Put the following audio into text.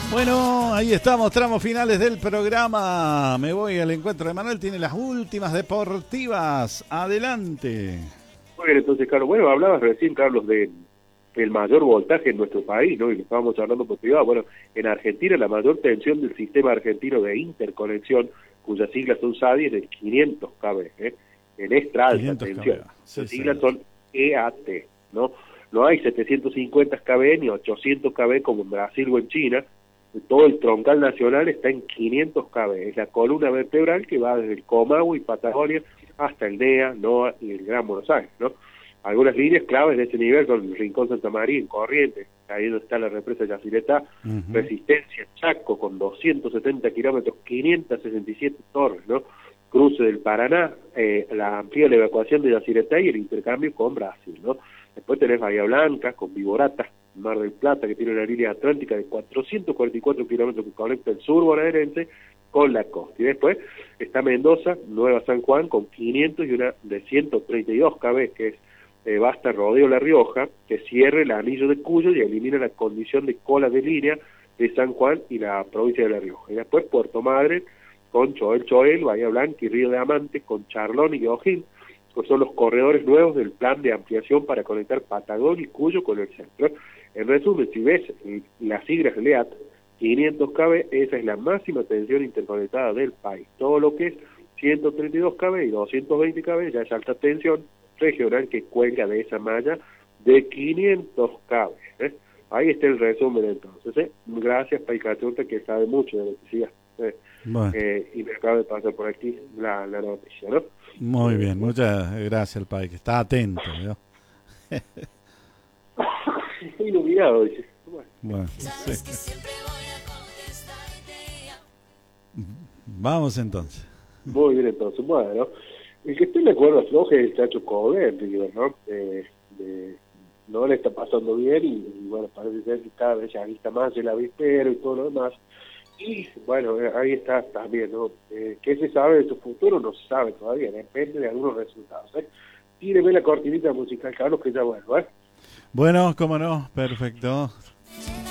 Bueno, ahí estamos, tramos finales del programa. Me voy al encuentro de Manuel, tiene las últimas deportivas. Adelante. Muy bien, entonces, Carlos, bueno, hablabas recién, Carlos, del mayor voltaje en nuestro país, ¿no? Y lo estábamos hablando por privado. Bueno, en Argentina la mayor tensión del sistema argentino de interconexión, cuyas siglas son SADI, es de 500 kV, en extra alta tensión. Sí, Las siglas son EAT, ¿no? No hay 750 kV ni 800 kV como en Brasil o en China. Todo el troncal nacional está en 500 kV. Es la columna vertebral que va desde el Comahue y Patagonia hasta el NEA, NOA y el Gran Buenos Aires, ¿no? Algunas líneas claves de ese nivel son el Rincón Santa María en Corrientes, ahí donde está la represa Yacyretá, Resistencia Chaco con 270 kilómetros, 567 torres, ¿no? Cruce del Paraná, la amplia la evacuación de Yacyretá y el intercambio con Brasil, ¿no? Después tenés Bahía Blanca con Viborata, Mar del Plata, que tiene una línea atlántica de 444 kilómetros que conecta el sur bonaerense con la costa. Y después está Mendoza, Nueva San Juan, con 500 y una de 132 kV, que es Basta Rodeo La Rioja, que cierre el anillo de Cuyo y elimina la condición de cola de línea de San Juan y la provincia de La Rioja. Y después Puerto Madryn, con Choel, Bahía Blanca y Río de Amante, con Charlón y O'Higgins, que son los corredores nuevos del plan de ampliación para conectar Patagonia y Cuyo con el centro. En resumen, si ves las siglas LEAT, 500 kV, esa es la máxima tensión interconectada del país. Todo lo que es 132 kV y 220 kV ya es alta tensión regional que cuelga de esa malla de 500 kV. Ahí está el resumen entonces. Gracias, Paicachurta, que sabe mucho de lo que siga. Bueno. Y me acaba de pasar por aquí la noticia, ¿no? Muy bien, muchas gracias, Pai, que está atento, ¿no? Estoy iluminado, dice. Bueno, sí. Vamos entonces. Muy bien, entonces, bueno, el que esté de acuerdo afloje es el Chacho Cover, ¿no? No le está pasando bien y bueno, parece ser que cada vez ya vista más el avispero y todo lo demás. Y bueno, ahí está también, ¿no? ¿Qué se sabe de su futuro? No se sabe todavía, depende de algunos resultados, Tíreme la cortinita musical, Carlos, que ya vuelvo, Bueno, cómo no, perfecto.